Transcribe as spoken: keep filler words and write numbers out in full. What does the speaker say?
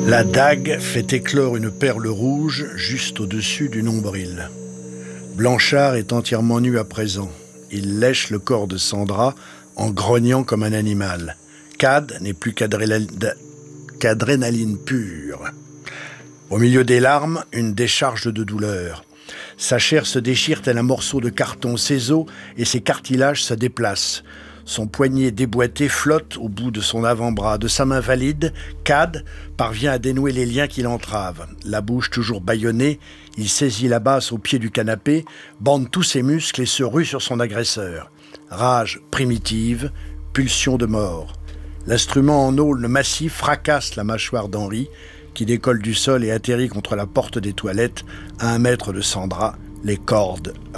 La dague fait éclore une perle rouge juste au-dessus du nombril. Blanchard est entièrement nu à présent. Il lèche le corps de Sandra en grognant comme un animal. Cad n'est plus qu'adrénaline, qu'adrénaline pure. Au milieu des larmes, une décharge de douleur. Sa chair se déchire tel un morceau de carton, ses os et ses cartilages se déplacent. Son poignet déboîté flotte au bout de son avant-bras. De sa main valide, Cad parvient à dénouer les liens qui l'entravent. La bouche toujours bâillonnée, il saisit la basse au pied du canapé, bande tous ses muscles et se rue sur son agresseur. Rage primitive, pulsion de mort. L'instrument en aulne massif fracasse la mâchoire d'Henri, qui décolle du sol et atterrit contre la porte des toilettes à un mètre de Sandra, les cordes